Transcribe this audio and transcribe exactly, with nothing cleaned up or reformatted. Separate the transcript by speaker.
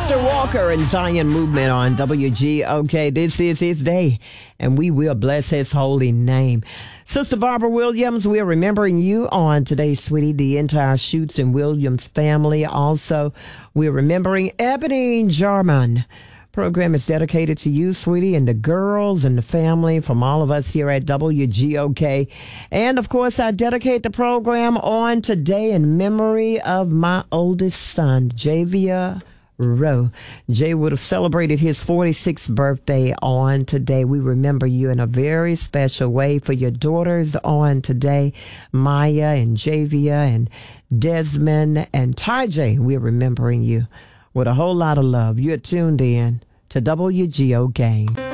Speaker 1: Mister Walker and Zion Movement on W G O K. This is his day, and we will bless his holy name. Sister Barbara Williams, we're remembering you on today, sweetie, the entire Schutz and Williams family. Also, we're remembering Ebony Jarman. Program is dedicated to you, sweetie, and the girls and the family from all of us here at W G O K. And, of course, I dedicate the program on today in memory of my oldest son, Javier Rowe. Jay would have celebrated his forty-sixth birthday on today. We remember you in a very special way. For your daughters on today, Maya and Javia and Desmond and Ty J, we're remembering you with a whole lot of love. You're tuned in to W G O K.